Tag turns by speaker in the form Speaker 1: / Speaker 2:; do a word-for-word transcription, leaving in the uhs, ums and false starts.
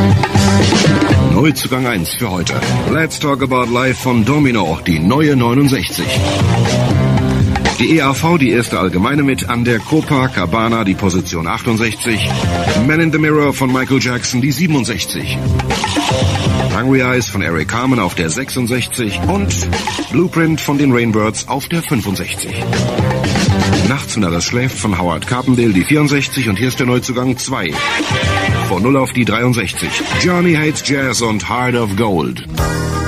Speaker 1: Neuzugang eins für heute. Let's Talk About Life von Domino, die neue neunundsechzig. Die E A V, die erste allgemeine mit an der Copacabana, die Position achtundsechzig. Man in the Mirror von Michael Jackson, die siebenundsechzig. Hungry Eyes von Eric Carmen auf der sechsundsechzig und Blueprint von den Rainbirds auf der fünfundsechzig. Nachts, wenn alles schläft von Howard Carpendale, die vierundsechzig, und hier ist der Neuzugang zwei. Von null auf die dreiundsechzig. Johnny Hates Jazz und Heart of Gold.